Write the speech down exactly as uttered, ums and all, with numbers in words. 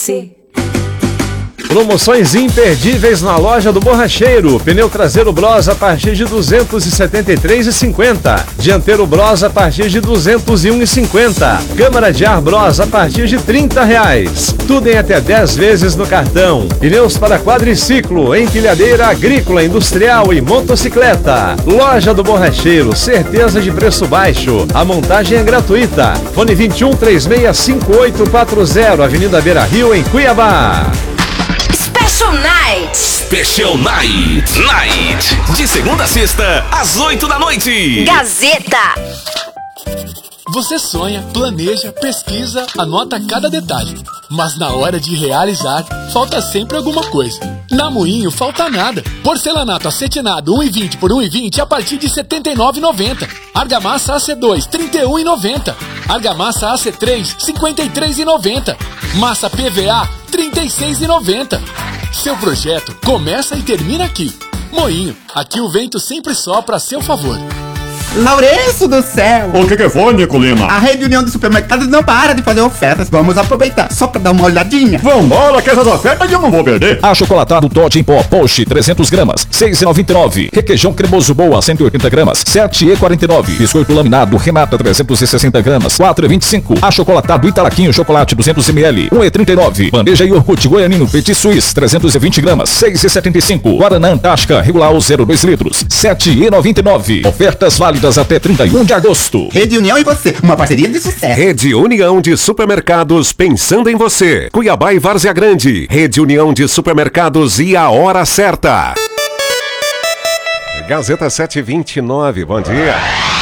C. Promoções imperdíveis na loja do Borracheiro. Pneu traseiro Bros a partir de duzentos e setenta e três reais e cinquenta centavos. Dianteiro Bros a partir de duzentos e um reais e cinquenta centavos. Câmara de ar Bros a partir de trinta reais. Tudo em até dez vezes no cartão. Pneus para quadriciclo, empilhadeira agrícola, industrial e motocicleta. Loja do Borracheiro, certeza de preço baixo. A montagem é gratuita. Fone vinte e um, três seis cinco oito quatro zero, Avenida Beira Rio, em Cuiabá. Special Night. Special Night. Night. De segunda a sexta, às oito da noite. Gazeta. Você sonha, planeja, pesquisa, anota cada detalhe. Mas na hora de realizar, falta sempre alguma coisa. Na Moinho, falta nada. Porcelanato acetinado um real e vinte por um real e vinte a partir de setenta e nove reais e noventa centavos. Argamassa A C dois, trinta e um reais e noventa centavos. Argamassa A C três, cinquenta e três reais e noventa centavos. Massa P V A, trinta e seis reais e noventa centavos. Seu projeto começa e termina aqui. Moinho, aqui o vento sempre sopra a seu favor. Lourenço do céu! O que que foi, Nicolina? A Rede União de Supermercados não para de fazer ofertas. Vamos aproveitar só pra dar uma olhadinha. Vambora, que essas ofertas eu não vou perder. Achocolatado Toddy em pó, Porsche, trezentas gramas, seis reais e noventa e nove centavos. Requeijão cremoso Boa, cento e oitenta gramas, sete reais e quarenta e nove centavos. Biscoito laminado Renata, trezentas e sessenta gramas, quatro reais e vinte e cinco centavos. Achocolatado Italaquinho Chocolate, duzentos mililitros, um real e trinta e nove centavos. Bandeja iogurte Goianino Petit Suisse, trezentas e vinte gramas, seis reais e setenta e cinco centavos. Guaraná Antártica Regular zero vírgula dois litros, sete reais e noventa e nove centavos. Ofertas válidas até trinta e um de agosto. Rede União e você, uma parceria de sucesso. Rede União de Supermercados, pensando em você. Cuiabá e Várzea Grande. Rede União de Supermercados e a hora certa. Gazeta sete e vinte e nove, bom dia.